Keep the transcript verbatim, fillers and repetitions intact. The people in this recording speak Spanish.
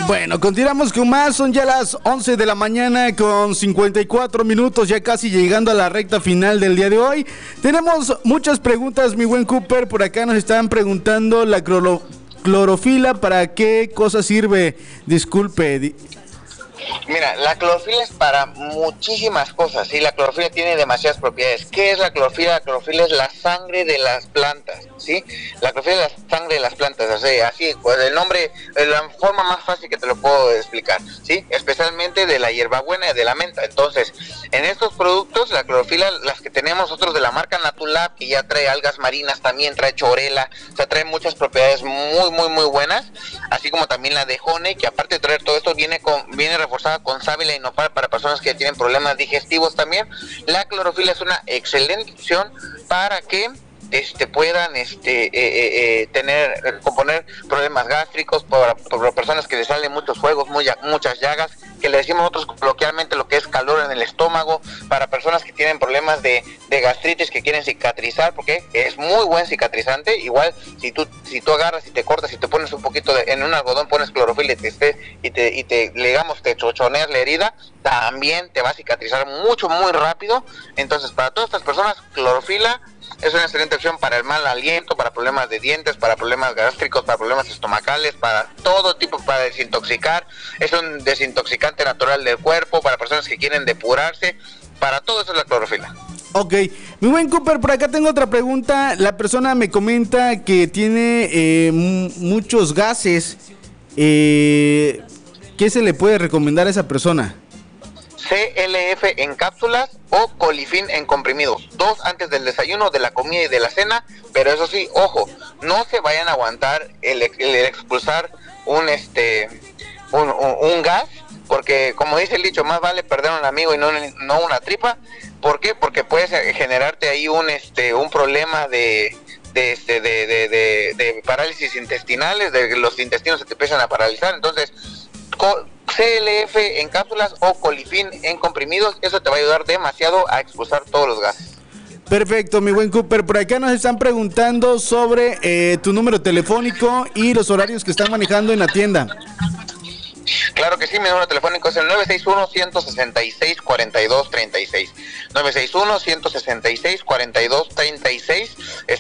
Bueno, continuamos con más, son ya las once de la mañana con cincuenta y cuatro minutos, ya casi llegando a la recta final del día de hoy. Tenemos muchas preguntas, mi buen Cooper, por acá nos estaban preguntando la cloro, clorofila, ¿para qué cosa sirve? Disculpe. Di- Mira, la clorofila es para muchísimas cosas, ¿sí? La clorofila tiene demasiadas propiedades. ¿Qué es la clorofila? La clorofila es la sangre de las plantas, ¿sí? La clorofila es la sangre de las plantas, así, así pues el nombre, la forma más fácil que te lo puedo explicar, ¿sí? Especialmente de la hierbabuena y de la menta. Entonces, en estos productos, la clorofila, las que tenemos nosotros de la marca Natulab, que ya trae algas marinas, también trae chorela, o sea, trae muchas propiedades muy, muy, muy buenas, así como también la de Honey, que aparte de traer todo esto, viene con, viene reforzada con sábila y nopal para personas que tienen problemas digestivos también. La clorofila es una excelente opción para que este puedan este eh, eh, eh, tener eh, componer problemas gástricos para, para personas que les salen muchos fuegos, muy, muchas llagas, que le decimos nosotros coloquialmente lo que es calor en el estómago, para personas que tienen problemas de, de gastritis, que quieren cicatrizar, porque es muy buen cicatrizante. Igual si tú si tú agarras y te cortas y te pones un poquito de, en un algodón pones clorofila y te, esté, y te y te digamos te chochoneas la herida, también te va a cicatrizar mucho muy rápido. Entonces, para todas estas personas, clorofila es una excelente opción para el mal aliento, para problemas de dientes, para problemas gástricos, para problemas estomacales, para todo tipo, para desintoxicar. Es un desintoxicante natural del cuerpo, para personas que quieren depurarse, para todo eso es la clorofila. Ok, mi buen Cooper, por acá tengo otra pregunta. La persona me comenta que tiene eh, m- muchos gases. Eh, ¿Qué se le puede recomendar a esa persona? C L F en cápsulas o Colifin en comprimidos, dos antes del desayuno, de la comida y de la cena, pero eso sí, ojo, no se vayan a aguantar el, el, el expulsar un este un, un, un gas, porque como dice el dicho, más vale perder un amigo y no, no una tripa. ¿Por qué? Porque puedes generarte ahí un este un problema de de, este, de, de, de, de parálisis intestinales, de que los intestinos se te empiezan a paralizar. Entonces, C L F en cápsulas o Colifin en comprimidos, eso te va a ayudar demasiado a expulsar todos los gases. Perfecto, mi buen Cooper. Por acá nos están preguntando sobre eh, tu número telefónico y los horarios que están manejando en la tienda. Claro que sí, mi número telefónico es el nueve seis uno, uno seis seis, cuatro dos tres seis. nueve seis uno, uno seis seis, cuatro dos tres seis.